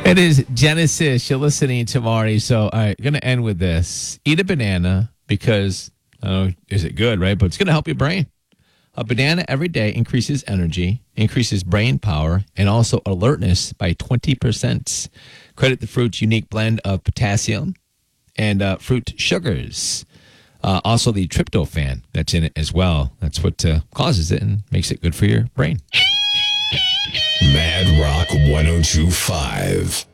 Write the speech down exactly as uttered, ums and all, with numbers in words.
It is Genesis. You're listening to Marty. So, all right, going to end with this. Eat a banana because, oh, is it good, right? But it's going to help your brain. A banana every day increases energy, increases brain power, and also alertness by twenty percent. Credit the fruit's unique blend of potassium and uh, fruit sugars. Uh, also, the tryptophan that's in it as well. That's what uh, causes it and makes it good for your brain. Mad Rock ten twenty-five.